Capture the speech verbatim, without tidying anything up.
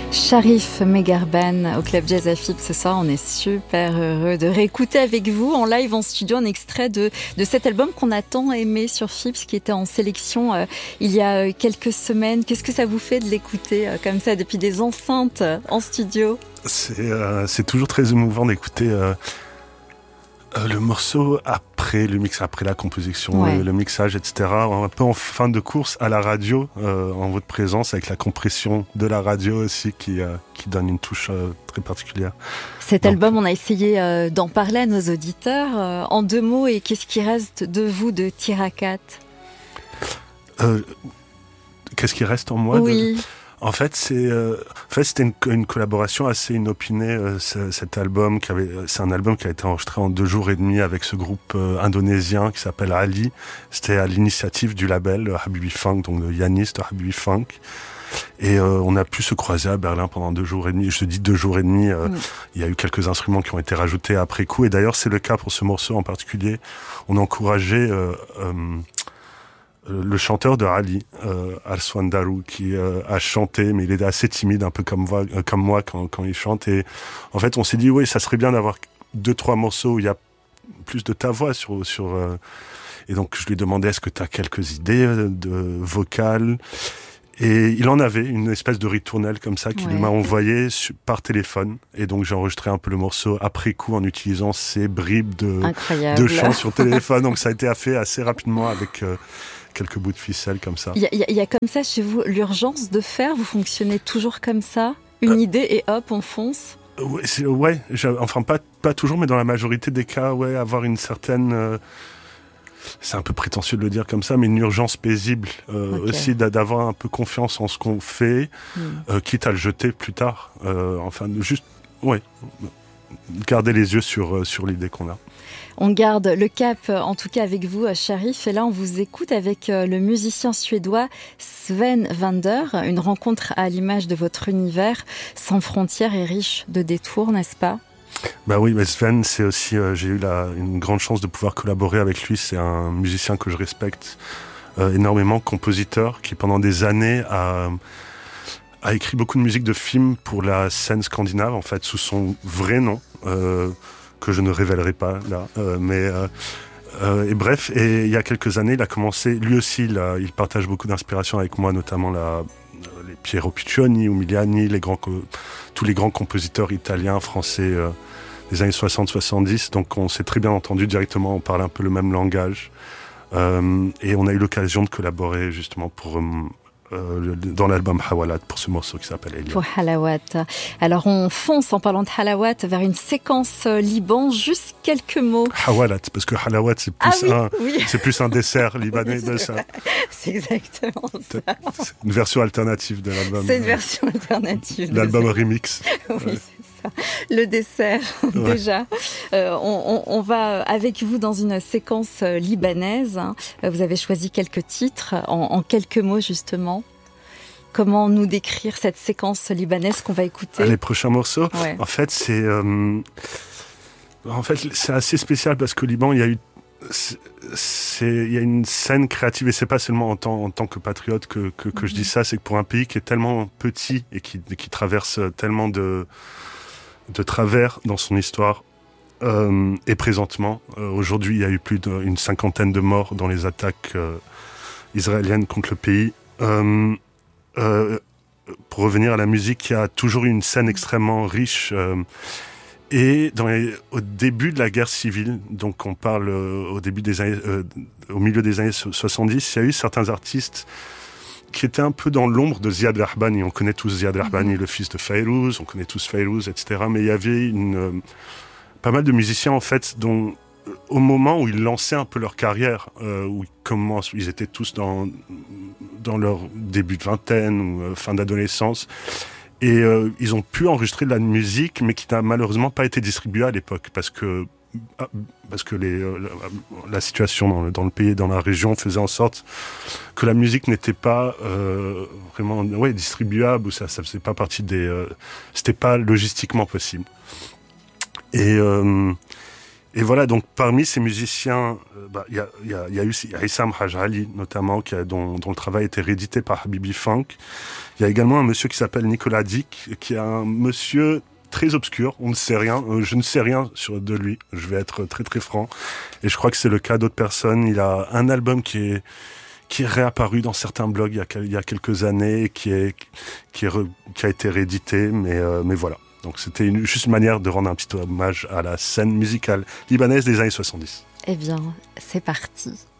Sharif Megharban au Club Jazz Afib ce soir. On est super heureux de réécouter avec vous en live en studio un extrait de, de cet album qu'on a tant aimé sur Fibs, qui était en sélection euh, il y a quelques semaines. Qu'est-ce que ça vous fait de l'écouter euh, comme ça depuis des enceintes euh, en studio? C'est, euh, c'est toujours très émouvant d'écouter euh, euh, le morceau après le mix, après la composition, ouais. le, le mixage, et cetera. Un peu en fin de course à la radio, euh, en votre présence, avec la compression de la radio aussi qui, euh, qui donne une touche euh, très particulière. Cet Donc, album, on a essayé euh, d'en parler à nos auditeurs. Euh, en deux mots, et qu'est-ce qui reste de vous, de Tirakat? euh, Qu'est-ce qui reste en moi? Oui. de... En fait, c'est, euh, en fait, c'était une, une collaboration assez inopinée. Euh, ce, cet album, qui avait, c'est un album qui a été enregistré en deux jours et demi avec ce groupe euh, indonésien qui s'appelle Ali. C'était à l'initiative du label euh, Habibi Funk, donc de Yanis de Habibi Funk. Et euh, on a pu se croiser à Berlin pendant deux jours et demi. Je dis deux jours et demi. Euh, mmh. Il y a eu quelques instruments qui ont été rajoutés après coup. Et d'ailleurs, c'est le cas pour ce morceau en particulier. On a encouragé euh, euh, le chanteur de Ali, euh, Arswan Darou, qui euh, a chanté, mais il était assez timide, un peu comme moi, euh, comme moi quand, quand il chante. Et en fait, on s'est dit, oui, ça serait bien d'avoir deux, trois morceaux où il y a plus de ta voix sur... sur euh... Et donc, je lui demandais, est-ce que tu as quelques idées de vocales? Et il en avait une espèce de ritournelle comme ça qu'il ouais. m'a envoyé par téléphone. Et donc j'ai enregistré un peu le morceau après coup en utilisant ces bribes de, de chant sur téléphone. Donc ça a été fait assez rapidement avec euh, quelques bouts de ficelle comme ça. Il y, y, y a comme ça chez vous l'urgence de faire? Vous fonctionnez toujours comme ça? Une euh, idée et hop, on fonce? Ouais, c'est, ouais enfin pas, pas toujours, mais dans la majorité des cas, ouais, avoir une certaine... Euh, c'est un peu prétentieux de le dire comme ça, mais une urgence paisible euh, okay. aussi d'avoir un peu confiance en ce qu'on fait, mm. euh, quitte à le jeter plus tard. Euh, enfin, juste, ouais, garder les yeux sur sur l'idée qu'on a. On garde le cap, en tout cas avec vous, Sharif. Et là, on vous écoute avec le musicien suédois Sven Vänder. Une rencontre à l'image de votre univers sans frontières et riche de détours, n'est-ce pas? Bah oui, mais Sven, c'est aussi, euh, j'ai eu la, une grande chance de pouvoir collaborer avec lui. C'est un musicien que je respecte euh, énormément, compositeur, qui pendant des années a, a écrit beaucoup de musique de films pour la scène scandinave, en fait, sous son vrai nom, euh, que je ne révélerai pas là. Euh, mais euh, euh, et bref, et il y a quelques années, il a commencé, lui aussi, il, a, il partage beaucoup d'inspiration avec moi, notamment la, les Piero Piccioni, Umiliani, les grands, tous les grands compositeurs italiens, français. Euh, des années soixante soixante-dix, donc on s'est très bien entendu directement, on parle un peu le même langage. Euh, et on a eu l'occasion de collaborer justement pour, euh, dans l'album Hawalad, pour ce morceau qui s'appelle Elia. Pour Halawat. Alors on fonce en parlant de Halawat vers une séquence Liban, juste quelques mots. Hawalad, parce que Halawat c'est plus, ah oui, un, oui. c'est plus un dessert libanais de ça. C'est exactement ça. C'est une version alternative de l'album. C'est une version alternative. L'album remix. Oui, ouais. c'est ça. Le dessert, ouais. déjà. Euh, on, on, on va avec vous dans une séquence libanaise. Vous avez choisi quelques titres en, en quelques mots, justement. Comment nous décrire cette séquence libanaise qu'on va écouter? ah, Les prochains morceaux, ouais. en fait, c'est euh, en fait c'est assez spécial parce qu'au Liban, il y a eu c'est il y a une scène créative et c'est pas seulement en tant en tant que patriote que que, que mm-hmm. je dis ça, c'est que pour un pays qui est tellement petit et qui qui traverse tellement de de travers dans son histoire. Euh, et présentement, euh, aujourd'hui, il y a eu plus d'une cinquantaine de morts dans les attaques euh, israéliennes contre le pays. Euh, euh, pour revenir à la musique, il y a toujours eu une scène extrêmement riche. Euh, et dans les, au début de la guerre civile, donc on parle euh, au début des années, euh, au milieu des années soixante-dix, il y a eu certains artistes qui était un peu dans l'ombre de Ziad Rahbani. On connaît tous Ziad Rahbani, mm-hmm. le fils de Fayrouz, on connaît tous Fayrouz, et cetera. Mais il y avait une, euh, pas mal de musiciens, en fait, dont, euh, au moment où ils lançaient un peu leur carrière, euh, où ils commencent, ils étaient tous dans, dans leur début de vingtaine ou euh, fin d'adolescence, et euh, ils ont pu enregistrer de la musique, mais qui n'a malheureusement pas été distribuée à l'époque, parce que parce que les, euh, la, la situation dans le, dans le pays et dans la région faisait en sorte que la musique n'était pas euh, vraiment ouais, distribuable, ou ça ça faisait pas partie des... Euh, c'était pas logistiquement possible. Et, euh, Et voilà, donc parmi ces musiciens, il euh, bah, y, a, y, a, y a eu Issam Haj Ali notamment, qui a, dont, dont le travail a été réédité par Habibi Funk. Il y a également un monsieur qui s'appelle Nicolas Dick, qui est un monsieur très obscur, on ne sait rien, euh, je ne sais rien sur de lui, je vais être très très franc, et je crois que c'est le cas d'autres personnes. Il a un album qui est qui est réapparu dans certains blogs il y a, il y a quelques années, qui est qui, est re, qui a été réédité, mais euh, mais voilà. Donc c'était une, juste une manière de rendre un petit hommage à la scène musicale libanaise des années soixante-dix. Eh bien, c'est parti.